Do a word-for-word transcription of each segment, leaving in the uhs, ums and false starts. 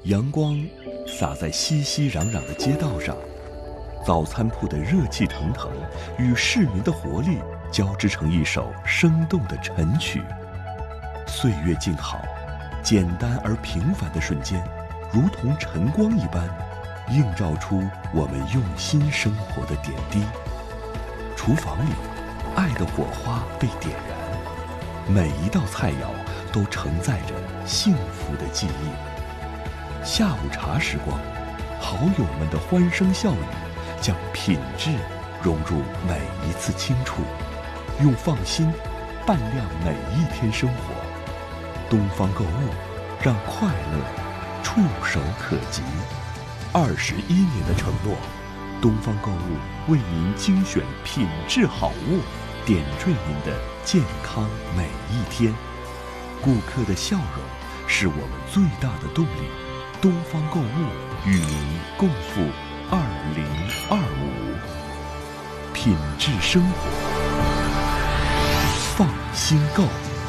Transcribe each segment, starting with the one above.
阳光洒在熙熙攘攘的街道上，早餐铺的热气腾腾与市民的活力交织成一首生动的晨曲。岁月静好，简单而平凡的瞬间，如同晨光一般，映照出我们用心生活的点滴。厨房里，爱的火花被点燃，每一道菜肴都承载着幸福的记忆。下午茶时光，好友们的欢声笑语，将品质融入每一次清楚，用放心伴亮每一天生活。东方购物，让快乐触手可及。二十一年的承诺，东方购物为您精选品质好物，点缀您的健康每一天。顾客的笑容是我们最大的动力。东方购物与您共赴二零二五，品质生活，放心购。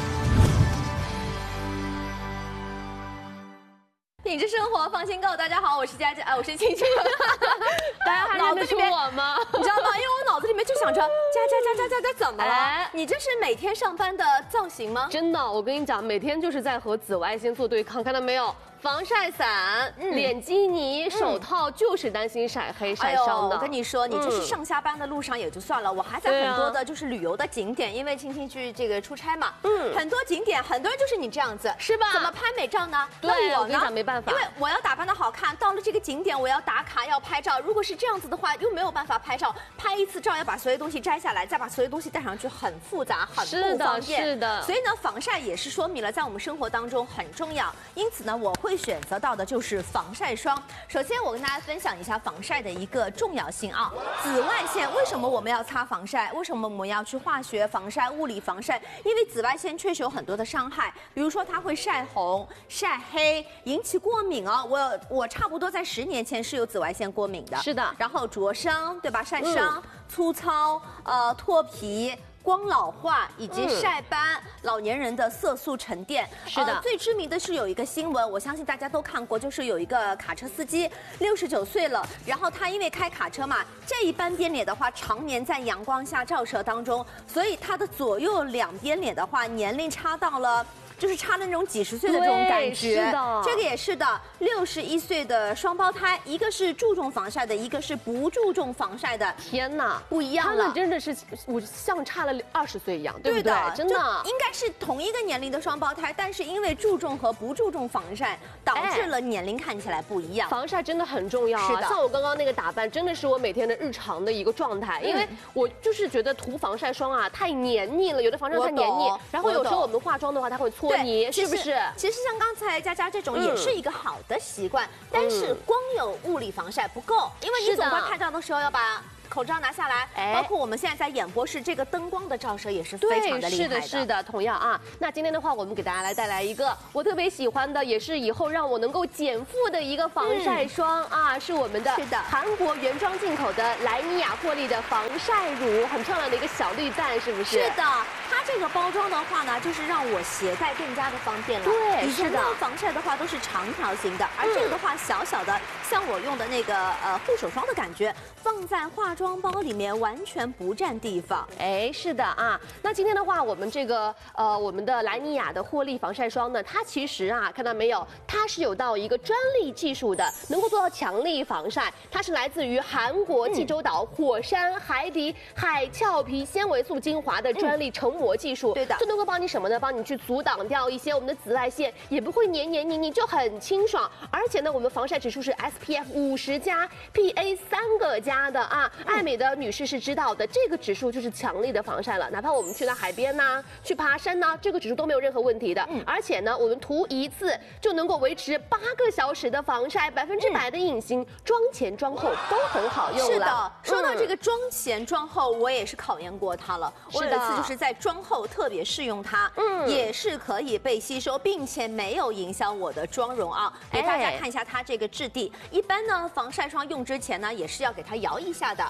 品质生活，放心购。大家好，我是佳佳，哎，我是青青。 大家还认得出我吗？ 你知道吗？因为我脑子里面就想着佳佳佳佳佳佳怎么了？哎、你这是每天上班的造型吗？ 真的，我跟你讲，每天就是在和紫外线做对抗，看到没有？防晒伞、嗯、脸基尼、手套，就是担心晒黑、晒伤的。 我跟你说，你就是上下班的路上也就算了，嗯、我还在很多的就是旅游的景点，因为青青去这个出差嘛，嗯，很多景点，很多人就是你这样子， 是吧？ 怎么拍美照呢？ 对， 那我跟你讲没办法， 因为我要打扮的好看，到了这个景点我要打卡要拍照，如果是这样子的话，又没有办法拍照，拍一次照要把所有东西摘下来，再把所有东西带上去，很复杂，很不方便。 是的，是的。 所以呢，防晒也是说明了在我们生活当中很重要，因此呢，我会选择到的就是防晒霜。首先，我跟大家分享一下防晒的一个重要性啊。紫外线为什么我们要擦防晒？为什么我们要去化学防晒、物理防晒？因为紫外线确实有很多的伤害，比如说它会晒红、晒黑，引起过敏啊。我我差不多在十年前是有紫外线过敏的， 是的。 然后灼伤，对吧？晒伤、嗯、粗糙、呃脱皮。光老化以及晒斑，嗯、老年人的色素沉淀， 是的、呃。 最知名的是有一个新闻，我相信大家都看过，就是有一个卡车司机六十九岁了，然后他因为开卡车嘛，这一半边脸的话常年在阳光下照射当中，所以他的左右两边脸的话年龄差到了。就是差了那种几十岁的这种感觉， 是的， 这个也是的。六十一岁的双胞胎，一个是注重防晒的，一个是不注重防晒的。 天哪， 不一样了， 他们真的是我像差了二十岁一样，对不对？ 对真的， 应该是同一个年龄的双胞胎，但是因为注重和不注重防晒，导致了年龄看起来不一样。 防晒真的很重要啊！ 是的， 像我刚刚那个打扮，真的是我每天的日常的一个状态，因为我就是觉得涂防晒霜啊太黏腻了，有的防晒霜太黏腻，然后有时候我们化妆的话，它会搓泥，是不是？ 其实像刚才佳佳这种也是一个好的习惯，嗯、但是光有物理防晒不够，因为你总归拍照的时候要把口罩拿下来，哎，包括我们现在在演播室，这个灯光的照射也是非常的厉害的。 是的，是的，同样啊。那今天的话，我们给大家来带来一个我特别喜欢的，也是以后让我能够减负的一个防晒霜、嗯、啊，是我们的是的韩国原装进口的莱尼雅获利的防晒乳，很漂亮的一个小绿蛋，是不是？ 是的，它这个包装的话呢，就是让我携带更加的方便了。 对， 以前的防晒的话都是长条形的，而这个的话小小的，像我用的那个呃护手霜的感觉，放在化妆包里面完全不占地方。 哎，是的啊。那今天的话，我们这个呃我们的莱尼雅的获利防晒霜呢，它其实啊，看到没有，它是有到一个专利技术的，能够做到强力防晒。它是来自于韩国济州岛火山海底海俏皮纤维素精华的专利成膜技术。 对的， 就能够帮你什么呢？帮你去阻挡掉一些我们的紫外线，也不会黏黏腻腻，就很清爽。而且呢，我们防晒指数是 S P F 五十加 P A 三个加的啊。爱美的女士是知道的，这个指数就是强力的防晒了。哪怕我们去到海边呐、啊，去爬山呐、啊，这个指数都没有任何问题的。嗯，而且呢，我们涂一次就能够维持八个小时的防晒，百分之百的隐形，妆前妆后都很好用了。 是的，说到这个妆前妆后，我也是考验过它了。我有一次就是在妆后特别试用它，嗯，也是可以被吸收，并且没有影响我的妆容啊。给大家看一下它这个质地。一般呢，防晒霜用之前呢，也是要给它摇一下的。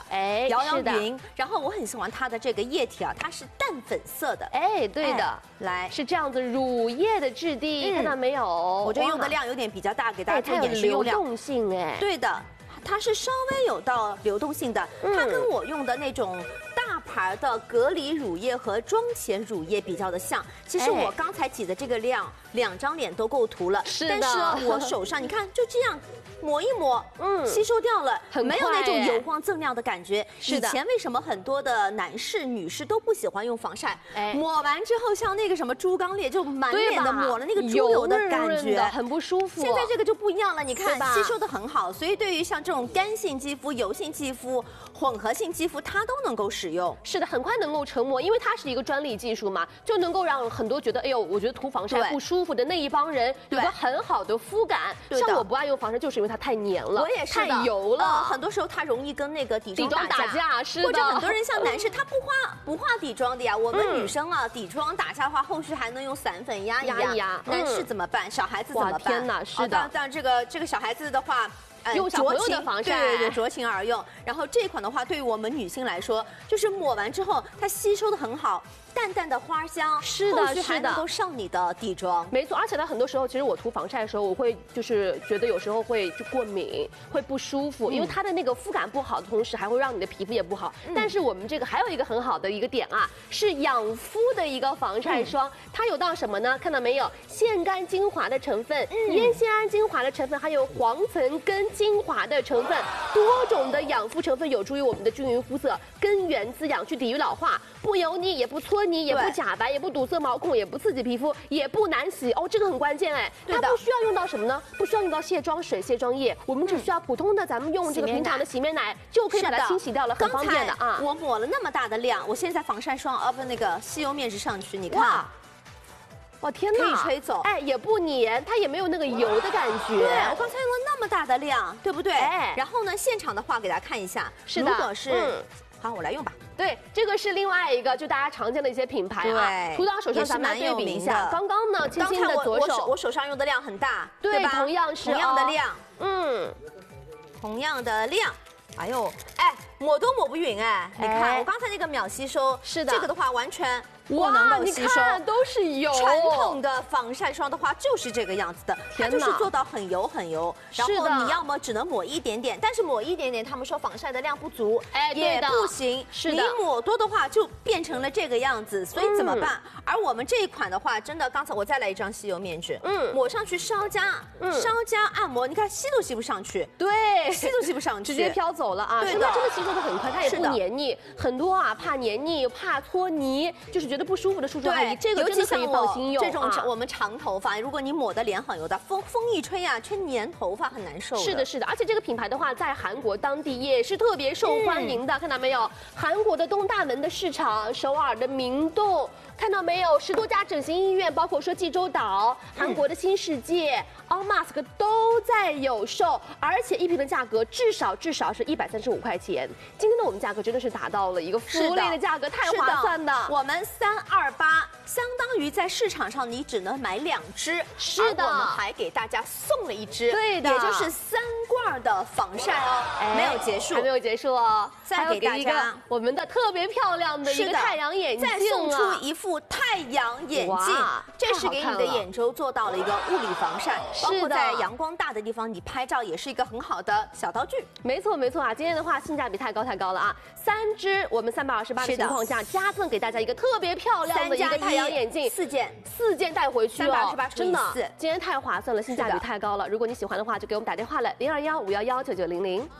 哎， 摇摇是的匀。然后我很喜欢它的这个液体啊，它是淡粉色的。 哎，对的， 哎来， 是这样子乳液的质地， 嗯看到没有？ 我觉得用的哇， 量有点比较大，给大哎， 家做它有流演示用量。 动性，哎， 对的，它是稍微有到流动性的， 嗯它跟我用的那种大牌的隔离乳液和妆前乳液比较的像。其实哎我刚才挤的这个量，两张脸都够涂了。 是的但是呢我手上你看就这样。抹一抹， 嗯嗯，吸收掉了， 很没有那种快哎油光锃亮的感觉。 是的以前为什么很多的男士、女士都不喜欢用防晒？ 哎抹完之后像那个什么猪缸裂，就满对脸的吧抹了那个猪油的感油润润觉， 的很不舒服。 现在这个就不一样了，你看对吧吸收的很好，所以对于像这种干性肌肤、油性肌肤、混合性肌肤，它都能够使用。 是的，很快能够成膜，因为它是一个专利技术嘛，就能够让很多觉得哎呦，我觉得涂防晒对不舒服的那一帮人有对个很好的肤感。 对的像我不爱用防晒，就是因为它太黏了， 我也是的太油了， 呃很多时候它容易跟那个底妆底妆打架。 架，是的。 或者很多人像男士，他不画不画底妆的呀。我们嗯女生啊，底妆打下的话，后续还能用散粉压一压一压男士嗯怎么办？小孩子怎哇么办？ 天哪是的哦当然，当然这个这个小孩子的话。呃用小朋友的酌情防晒对对对，酌情而用。然后这款的话，对于我们女性来说，就是抹完之后，它吸收的很好，淡淡的花香， 是的后续还是的能够上你的底妆。 没错，而且它很多时候，其实我涂防晒的时候，我会就是觉得有时候会就过敏，会不舒服，因为它的那个肤感不好的同时，还会让你的皮肤也不好。但是我们这个还有一个很好的一个点啊，是养肤的一个防晒霜，它有到什么呢？看到没有？腺苷精华的成分，烟酰胺精华的成分，还有黄层根精华的成分，多种的养肤成分有助于我们的均匀肤色，根源滋养，去抵御老化，不油腻，也不搓泥，也不对假白，也不堵塞毛孔，也不刺激皮肤，也不难洗哦，这个很关键哎。 对的它不需要用到什么呢？不需要用到卸妆水、卸妆液，我们只需要普通的咱们用这个洗面平常的洗面奶就可以把它清洗掉了，很方便的啊刚才。我抹了那么大的量，我现在防晒霜啊不那个吸油面纸上去，你看哇。哇天哪！ 可以吹走哎，也不粘，它也没有那个油的感觉。 对，我刚才用了那么大的量，对不对？ 哎然后呢，现场的话给大家看一下， 是的如果是， 嗯好，我来用吧。 对，这个是另外一个，就大家常见的一些品牌啊。 对涂到手上， 也是咱们来对蛮有名比一下。 的刚刚呢，轻轻刚才我的左手， 我手我手上用的量很大， 对吧？ 同样是同样的哦量， 嗯， 同样的量。哎呦，哎，抹都抹不匀哎！你看哎我刚才那个秒吸收， 是的这个的话完全不哇，你能够吸收。 看都是油。 传统的防晒霜的话就是这个样子的，它天哪就是做到很油很油，然是的后你要么只能抹一点点，但是抹一点点，他们说防晒的量不足， 哎对也的不行， 是的你抹多的话就变成了这个样子，所以怎么办？ 嗯而我们这一款的话，真的，刚才我再来一张吸油面纸， 嗯嗯，抹上去稍加， 嗯稍加按摩，你看吸都吸不上去， 对， 吸都吸不上去， 直接飘走了啊！ 对的因为它真的吸收的很快，它也不是的黏腻。很多啊，怕黏腻、怕搓泥，就是觉得不舒服的叔叔阿姨，这个尤真的可以其像我放心用这种啊。 我们长头发，如果你抹的脸很油的，风风一吹啊，吹粘头发很难受。 是的，，是的，而且这个品牌的话，在韩国当地也是特别受欢迎的，看到没有？韩国的东大门的市场，首尔的明洞，看到没有？十多家整形医院，包括说济州岛、韩国的新世界、All Mask 都在有售，而且一瓶的价格至少至少是一百三十五块钱。今天的我们价格真的是达到了一个福利的价格，太划算的。 我们三二八，相当于在市场上你只能买两支， 是的而我们还给大家送了一支， 对的也就是三罐的防晒哦， 哎没有结束， 还没有结束哦， 再还有给大一个家我们的特别漂亮的一是的个太阳眼镜啊， 再送出一副太阳眼镜哇， 这是给你的眼周做到了一个物理防晒， 是的包括在阳光大的地方，你拍照也是一个很好的小道具。 没错没错啊，今天的话性价比太高太高了啊！三支我们三百二十八的是的情况下，加赠给大家一个特别漂亮的一个太阳眼镜， 四件， 四件带回去哦， 三百二十八除以真的四， 今天太划算了，性价比是的太高了。如果你喜欢的话，就给我们打电话了，零二幺五幺幺九九零零。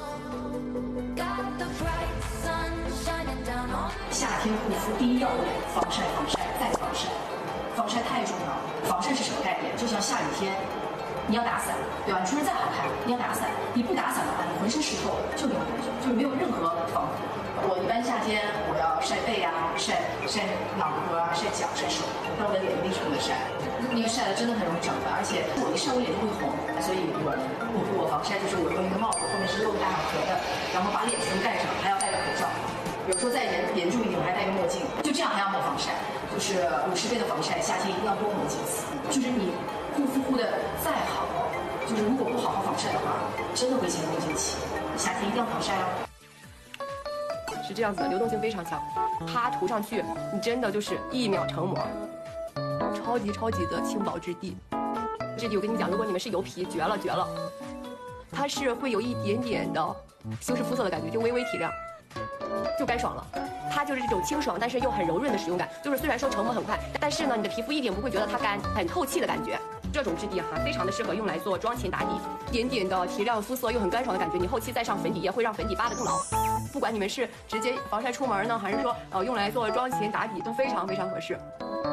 夏天护肤第一要务，防晒，防晒再防晒，防晒太重要了。防晒是什么概念？就像下雨天，你要打伞，对吧？你出门再好看，你要打伞，你不打伞的话，你浑身湿透，就那种感觉，就是没有任何防护。我一般夏天我要晒背啊，晒晒脑壳啊，晒脚，晒手，但我的脸一定是不能晒，因为晒了真的很容易长斑，而且我一晒我脸就会红，所以我我我防晒就是我用一个帽子，后面是露大脑壳的，然后把脸全部盖上，还要戴个口罩。有时候再严严重一点，我还戴个墨镜，就这样还要抹防晒，就是五十倍的防晒，夏天一定要多抹几次。就是你护肤护的再好，就是如果不好好防晒的话，真的会前功尽弃。夏天一定要防晒哦。 是这样子的，流动性非常强，它涂上去，你真的就是一秒成膜，超级超级的轻薄质地。质地我跟你讲，如果你们是油皮，绝了绝了，它是会有一点点的修饰肤色的感觉，就微微提亮，就干爽了。它就是这种清爽但是又很柔润的使用感，就是虽然说成膜很快，但是呢，你的皮肤一点不会觉得它干，很透气的感觉。这种质地哈，非常的适合用来做妆前打底，一点点的提亮肤色又很干爽的感觉，你后期再上粉底液会让粉底扒得更牢。不管你们是直接防晒出门呢，还是说呃用来做妆前打底，都非常非常合适。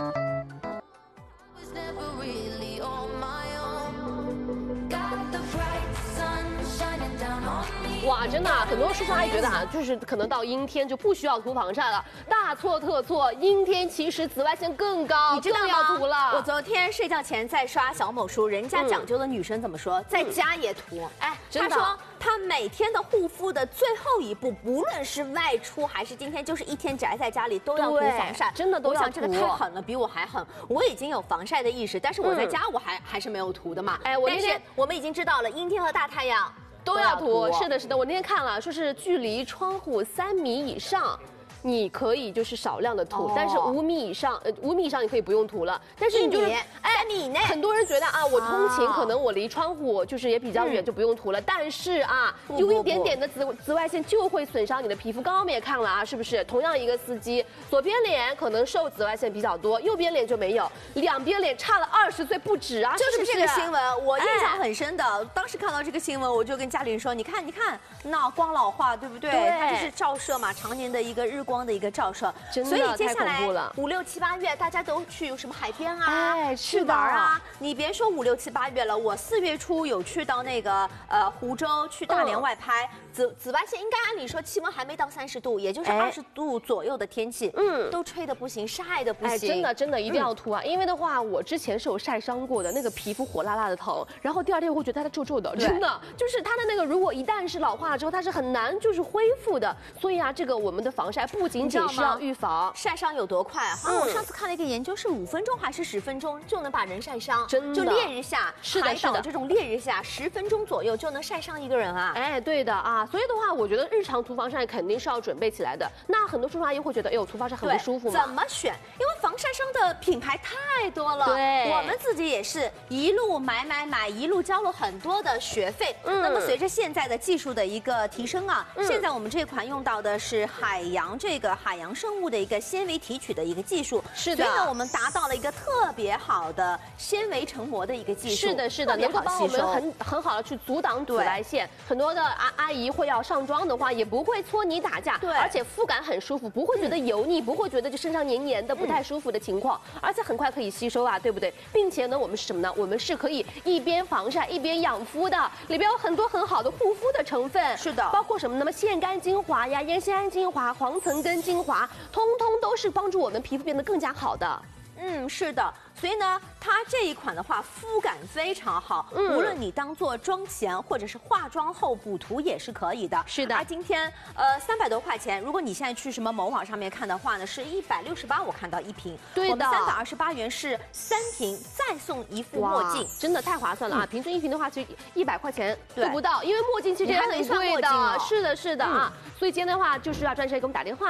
哇，真的、啊，很多叔叔阿姨觉得啊，就是可能到阴天就不需要涂防晒了，大错特错。阴天其实紫外线更高， 你知道吗？ 更要涂了。 我昨天睡觉前在刷小某书，人家讲究的女生怎么说，嗯、在家也涂。哎， 真的她说她每天的护肤的最后一步，不论是外出还是今天就是一天宅在家里，都要涂防晒， 真的都要涂。 我想这个太狠了，比我还狠。我已经有防晒的意识，但是我在家我还、嗯、还是没有涂的嘛。哎，我那天我们已经知道了，阴天和大太阳。 都要涂，是的，是的。我那天看了，说是距离窗户三米以上，你可以就是少量的涂，哦、但是五米以上，呃，五米以上你可以不用涂了。但是你就是， 哎，三米以内， 很多人觉得啊，我通勤可能我离窗户就是也比较远，就不用涂了。嗯、但是啊，有一点点的紫紫外线就会损伤你的皮肤。刚刚我们也看了啊，是不是？同样一个司机，左边脸可能受紫外线比较多，右边脸就没有，两边脸差了二十岁不止啊！ 就是这个新闻，我印象很深的。哎、当时看到这个新闻，我就跟家里人说：“你看，你看，那光老化，对不对？ 对， 它就是照射嘛，常年的一个日光的一个照射。” 真的所以接下来太恐怖了。 五六七八月，大家都去什么海边啊， 哎， 去玩啊。你别说五六七八月了，我四月初有去到那个呃湖州去大连外拍，嗯、紫紫外线应该按理说气温还没到三十度，也就是二十度左右的天气，嗯，都吹得不行，晒得不行。 哎，真的真的一定要涂啊！嗯、因为的话，我之前是有晒伤过的，那个皮肤火辣辣的疼，然后第二天我会觉得它皱皱的，真的就是它的那个，如果一旦是老化了之后，它是很难就是恢复的。所以啊，这个我们的防晒不仅仅是要预防晒伤有多快啊！好像我上次看了一个研究，是五分钟还是十分钟就能把人晒伤？ 真的， 就烈日下， 是的，是的， 这种烈日下十分钟左右就能晒伤一个人啊！ 哎，对的啊，所以的话，我觉得日常涂防晒肯定是要准备起来的。那很多叔叔阿姨会觉得，哎呦，涂防晒很不舒服吗？ 怎么选？因为防晒霜的品牌太多了， 对， 我们自己也是一路买买买，一路交了很多的学费。嗯，那么随着现在的技术的一个提升啊，嗯、现在我们这款用到的是海洋这个海洋生物的一个纤维提取的一个技术， 是的， 所以呢，我们达到了一个特别好的纤维成膜的一个技术， 是的，是的，能够帮我们很很好的去阻挡紫外线。很多的阿阿姨会要上妆的话，也不会搓泥打架， 对， 而且肤感很舒服，不会觉得油腻，嗯、不会觉得就身上黏黏的不太舒服的情况，嗯、而且很快可以吸收啊，对不对？并且呢，我们是什么呢？我们是可以一边防晒一边养肤的，里边有很多很好的护肤的成分， 是的， 包括什么？那么腺苷精华呀、烟酰胺精华、黄层根精华，通通都是帮助我们皮肤变得更加好的。 嗯，是的，所以呢，它这一款的话，肤感非常好，嗯、无论你当做妆前或者是化妆后补涂也是可以的。 是的， 而今天呃三百多块钱，如果你现在去什么某网上面看的话呢，是一百六十八，我看到一瓶， 对的， 我们三百二十八元是三瓶，再送一副墨镜， 真的太划算了啊！嗯、平均一瓶的话，其实一百块钱都不到，因为墨镜其实也很贵的。 哦、 是的，是的、嗯、啊，所以今天的话就是要专车给我们打电话。